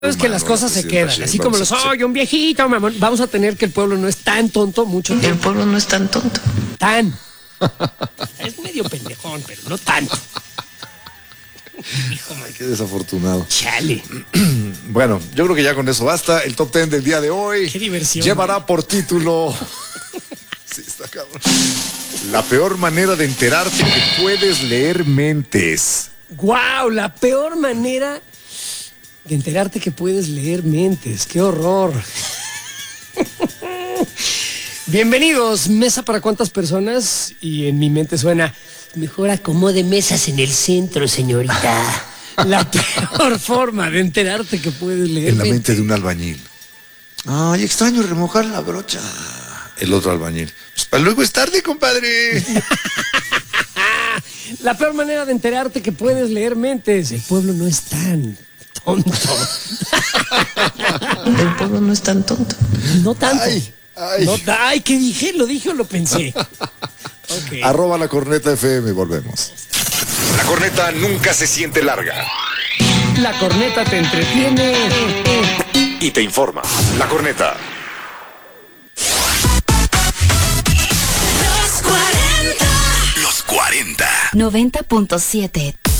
Es que las cosas se quedan, así como los, oye, un viejito, mamón. Vamos a tener que el pueblo no es tan tonto mucho tiempo. El pueblo no es tan tonto. Tan. Es medio pendejón, pero no tanto. Hijo, man, qué desafortunado. Chale. Bueno, yo creo que ya con eso basta. El top 10 del día de hoy. Qué diversión. Llevará por título. Sí, está cabrón. La peor manera de enterarte que puedes leer mentes. Guau, la peor manera de enterarte que puedes leer mentes. ¡Qué horror! Bienvenidos, mesa para cuántas personas. Y en mi mente suena, mejor acomode mesas en el centro, señorita. La peor forma de enterarte que puedes leer en la mente de un albañil. Ay, extraño remojar la brocha. El otro albañil. Pues para luego es tarde, compadre. La peor manera de enterarte que puedes leer mentes. El pueblo no es tan tonto. El pueblo no es tan tonto. No tanto. Ay. No, ay, ¿qué dije? ¿Lo dije o lo pensé? Okay. @ la corneta FM, volvemos. La corneta nunca se siente larga. La corneta te entretiene Y te informa. La corneta. Los 40. 90.7.